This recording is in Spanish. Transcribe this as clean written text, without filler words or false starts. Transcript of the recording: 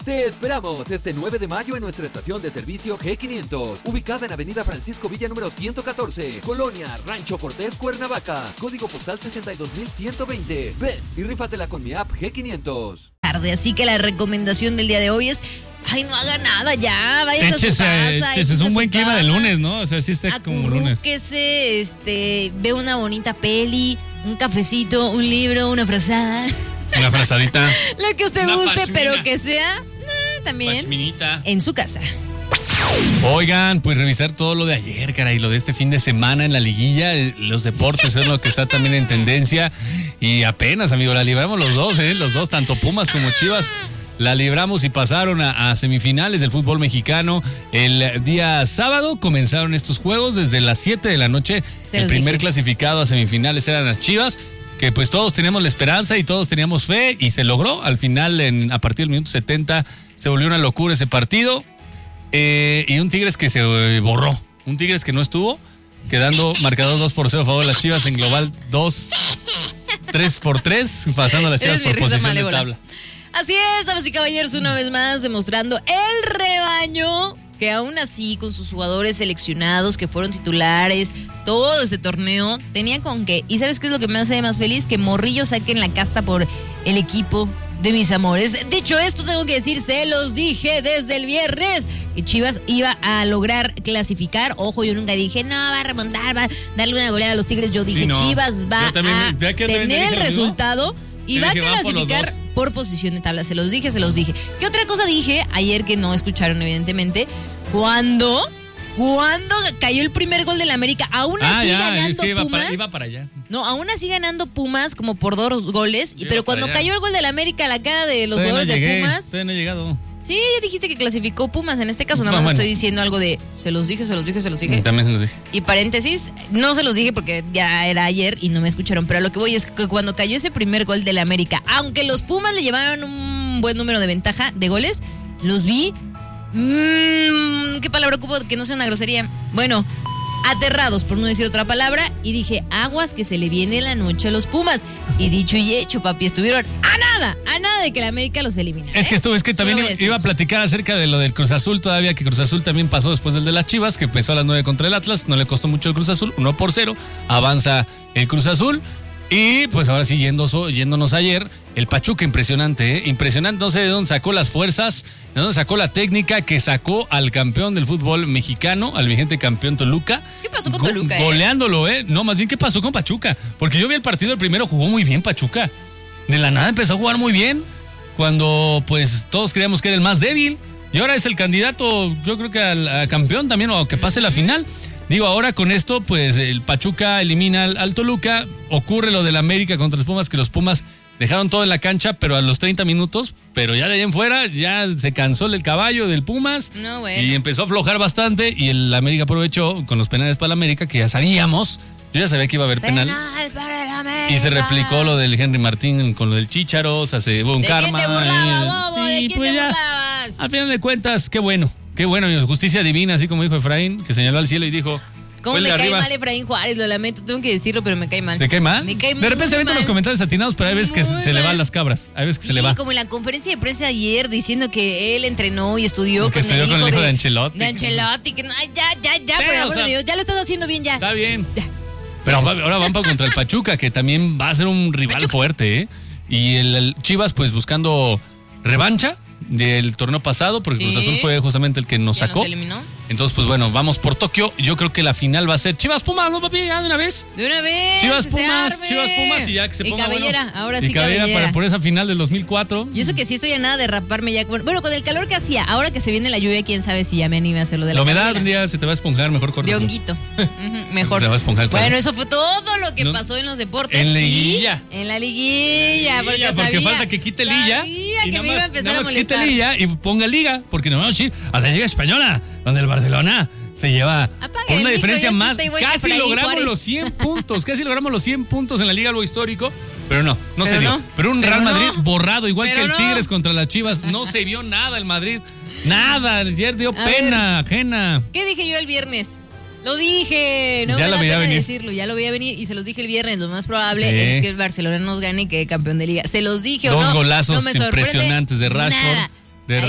Te esperamos este 9 de mayo en nuestra estación de servicio G500, ubicada en Avenida Francisco Villa número 114, Colonia Rancho Cortés, Cuernavaca, código postal 62120. Ven y rífatela con mi app G500. Así que la recomendación del día de hoy es: ay, no haga nada ya, vaya a su casa. Es un buen clima de lunes, ¿no? O sea, sí está como lunes. Ve una bonita peli, un cafecito, un libro, una frazada. Una frazadita. Lo que usted guste, pashmina. Pero que sea también pashminita en su casa. Oigan, pues revisar todo lo de ayer, caray, lo de este fin de semana en la liguilla, los deportes es lo que está también en tendencia y apenas, amigo, la libramos los dos, tanto Pumas como Chivas, la libramos y pasaron a semifinales del fútbol mexicano. El día sábado comenzaron estos juegos desde las 7 de la noche, el primer clasificado a semifinales eran las Chivas, que pues todos teníamos la esperanza y todos teníamos fe y se logró, al final a partir del minuto 70 se volvió una locura ese partido. Y un Tigres que se borró, un Tigres que no estuvo, quedando marcador 2-0 a favor de las Chivas en global 3-3, pasando a las Chivas por posición de tabla. Así es, damas y caballeros, una vez más demostrando el rebaño que aún así con sus jugadores seleccionados que fueron titulares todo este torneo, tenían con qué. Y ¿sabes qué es lo que me hace más feliz? Que Morrillo saquen la casta por el equipo de mis amores. Dicho esto, tengo que decir, se los dije desde el viernes, que Chivas iba a lograr clasificar. Ojo, yo nunca dije, no, va a remontar, va a darle una goleada a los Tigres. Yo dije, sí, no. Chivas va a tener el resultado y va a clasificar por posición de tabla. Se los dije. ¿Qué otra cosa dije ayer que no escucharon, evidentemente? Cuando cayó el primer gol del América, aún así ganando es que Pumas. Iba para allá. No, aún así ganando Pumas como por 2 goles. Pero cuando cayó el gol del América, la cara de los jugadores de Pumas. Todavía no he llegado. Sí, ya dijiste que clasificó Pumas. En este caso, nada más estoy diciendo algo de se los dije. También se los dije. Y paréntesis, no se los dije porque ya era ayer y no me escucharon. Pero a lo que voy es que cuando cayó ese primer gol del América, aunque los Pumas le llevaron un buen número de ventaja de goles, los vi. ¿Qué palabra ocupo? Que no sea una grosería. Bueno, aterrados, por no decir otra palabra. Y dije, aguas que se le viene la noche a los Pumas. Y dicho y hecho, papi, estuvieron a nada de que la América los elimine. Es que también iba a platicar acerca de lo del Cruz Azul todavía, que Cruz Azul también pasó después del de las Chivas, que empezó a las 9 contra el Atlas, no le costó mucho el Cruz Azul, 1-0, avanza el Cruz Azul. Y pues ahora sí, yéndonos ayer, el Pachuca, impresionante, no sé de dónde sacó las fuerzas, de dónde sacó la técnica que sacó al campeón del fútbol mexicano, al vigente campeón Toluca. ¿Qué pasó con Toluca? Goleándolo, No, más bien, ¿qué pasó con Pachuca? Porque yo vi el partido, el primero jugó muy bien Pachuca. De la nada empezó a jugar muy bien, cuando pues todos creíamos que era el más débil. Y ahora es el candidato, yo creo que al campeón también, o que pase la final. Digo, ahora con esto, pues el Pachuca elimina al Toluca, ocurre lo del América contra los Pumas, que los Pumas dejaron todo en la cancha, pero a los 30 minutos, pero ya de ahí en fuera, ya se cansó el caballo del Pumas, y empezó a aflojar bastante, y el América aprovechó con los penales para el América, que ya sabíamos, yo ya sabía que iba a haber penal. Y se replicó lo del Henry Martín con lo del Chícharo, se hubo un karma. ¿De quién te burlabas, bobo? ¿De quién te burlabas? Al final de cuentas, qué bueno, justicia divina, así como dijo Efraín, que señaló al cielo y dijo... ¿Cómo me cae mal Efraín Juárez? Lo lamento, tengo que decirlo, pero me cae mal. ¿Te cae mal? Me cae de repente se ven los comentarios atinados, pero hay veces que se le van las cabras. Hay veces que se le va. Como en la conferencia de prensa ayer, diciendo que él entrenó y estudió con el hijo de Ancelotti. De Ancelotti, que no, ya, por amor de Dios, ya lo estás haciendo bien ya. Está bien. Pero ahora van contra el Pachuca, que también va a ser un rival fuerte, Y el Chivas, pues buscando revancha del torneo pasado, porque Cruz Azul fue justamente el que nos sacó. Nos eliminó. Entonces, pues bueno, vamos por Tokio. Yo creo que la final va a ser Chivas Pumas, ¿no, papi? ¿Ya de una vez? De una vez. Chivas Pumas y ya que se ponga Cabellera, bueno. Ahora sí y Cabellera por esa final del 2004. Y eso que sí estoy a nada de raparme ya. Bueno, con el calor que hacía, ahora que se viene la lluvia, quién sabe si ya me anime a hacerlo de la humedad un día se te va a esponjar, mejor corto. De honguito. Mejor. Se va a esponjar. Bueno, eso fue todo lo que pasó en los deportes. En liguilla. En la liguilla. Porque falta que quite Lilla. Y nada más quite Lilla y ponga Liga, porque nos vamos a ir a la Liga Española, donde el Barcelona se lleva por una diferencia más. Casi logramos los 100 puntos. Casi logramos los 100 puntos en la Liga, algo histórico. Pero no se dio. Pero un Real Madrid borrado, igual que el Tigres contra las Chivas. No se vio nada el Madrid. Nada. Ayer dio pena ajena. ¿Qué dije yo el viernes? Lo dije, no me da pena decirlo, ya lo veía venir y se los dije el viernes. Lo más probable es que el Barcelona nos gane y quede campeón de liga. Se los dije. Dos golazos impresionantes de Rashford.